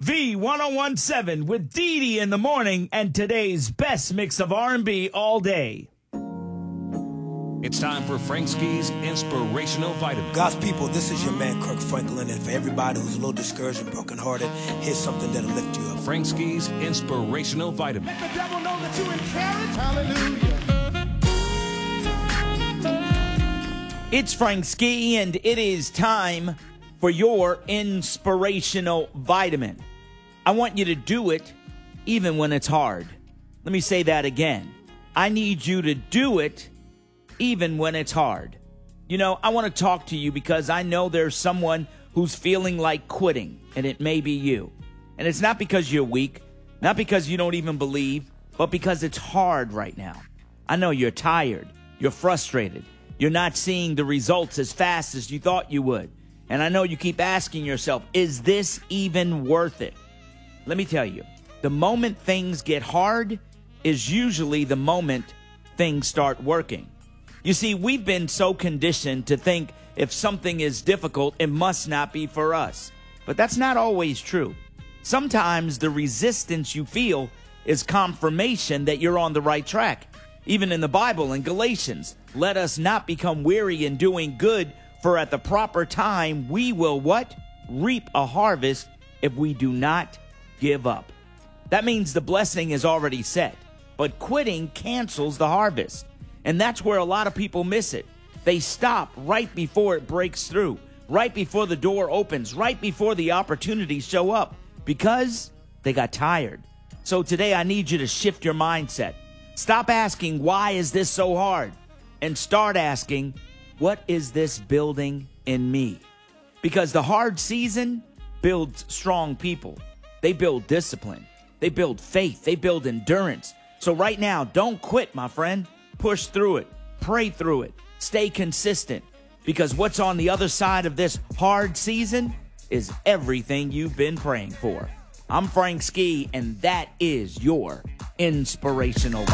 V1017 with Dee Dee in the morning and today's best mix of R&B all day. It's time for Frank Ski's Inspirational Vitamin. God's people, this is your man Kirk Franklin, and for everybody who's a little discouraged and brokenhearted, here's something that'll lift you up. Frank Ski's Inspirational Vitamin. Let the devil know that you encourage. Hallelujah. It's Frank Ski, and it is time for your Inspirational Vitamin. I want you to do it even when it's hard. Let me say that again. I need you to do it even when it's hard. You know, I want to talk to you because I know there's someone who's feeling like quitting, and it may be you. And it's not because you're weak, not because you don't even believe, but because it's hard right now. I know you're tired, you're frustrated, you're not seeing the results as fast as you thought you would. And I know you keep asking yourself, is this even worth it? Let me tell you, the moment things get hard is usually the moment things start working. You see, we've been so conditioned to think if something is difficult, it must not be for us. But that's not always true. Sometimes the resistance you feel is confirmation that you're on the right track. Even in the Bible, in Galatians, let us not become weary in doing good, for at the proper time we will what? Reap a harvest if we do not give up. That means the blessing is already set, but quitting cancels the harvest. And that's where a lot of people miss it. They stop right before it breaks through, right before the door opens, right before the opportunities show up, because they got tired. So today I need you to shift your mindset. Stop asking, why is this so hard? And start asking, what is this building in me? Because the hard season builds strong people. They build discipline. They build faith. They build endurance. So right now, don't quit, my friend. Push through it. Pray through it. Stay consistent. Because what's on the other side of this hard season is everything you've been praying for. I'm Frank Ski, and that is your Inspirational